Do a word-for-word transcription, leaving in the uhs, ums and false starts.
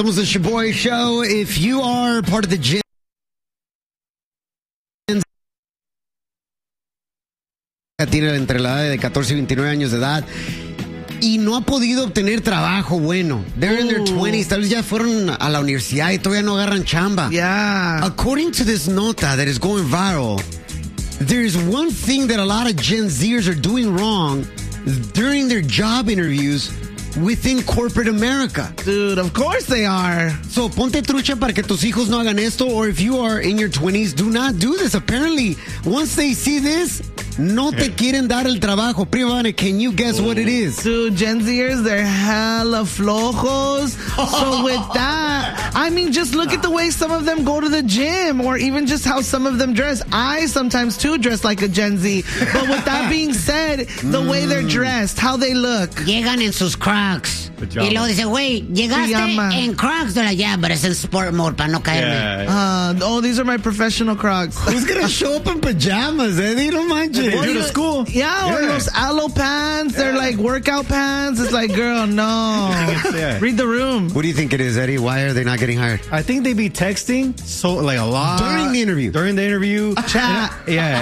Somos the Shaboy Show. If you are part of the Gen tiene entre la edad de catorce y veintinueve años de edad y no ha podido obtener trabajo bueno. They're in their twenties, tal vez ya fueron a la universidad y todavía no agarran chamba. Yeah. According to this nota that is going viral, there's one thing that a lot of Gen Zers are doing wrong during their job interviews within corporate America. Dude, of course they are. So, ponte trucha para que tus hijos no hagan esto, or if you are in your twenties, do not do this. Apparently, once they see this, no te quieren dar el trabajo. Prima, can you guess what it is? Dude, Gen Zers, they're hella flojos. So with that, I mean, just look at the way some of them go to the gym, or even just how some of them dress. I sometimes, too, dress like a Gen Z. But with that being said, the way they're dressed, how they look. Llegan en sus Crocs. Y luego dice, güey, llegaste Pijama. en Crocs. De la ya, pero es en sport mode para no caerme. Uh, oh, these are my professional Crocs. Who's gonna show up in pajamas, Eddie? No manches. What You're do to you- school. Yeah, or Yeah. those aloe pants. They're like workout pants. It's like, girl, no. Yeah. Read the room. What do you think it is, Eddie? Why are they not getting hired? I think they be texting so like a lot During the interview. During the interview, Chat. yeah.